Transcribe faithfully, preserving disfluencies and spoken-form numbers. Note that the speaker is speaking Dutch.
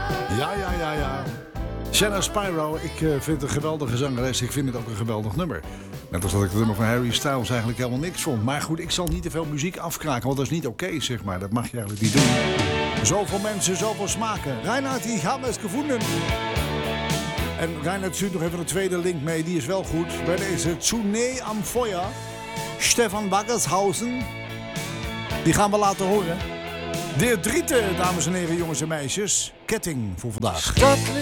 Ja, ja, ja, ja. Shanna Spyro, ik uh, vind het een geweldige zangeres. Ik vind het ook een geweldig nummer. Net als dat ik het nummer van Harry Styles eigenlijk helemaal niks vond. Maar goed, ik zal niet te veel muziek afkraken, want dat is niet oké, okay, zeg maar. Dat mag je eigenlijk niet doen. Zoveel mensen, zoveel smaken. Reinhard, ik heb het gevonden. En Reinhard stuurt nog even een tweede link mee, die is wel goed. Bij deze Tsunee am Feuer. Stefan Baggershausen. Die gaan we laten horen. De Drieten, dames en heren, jongens en meisjes. Ketting voor vandaag.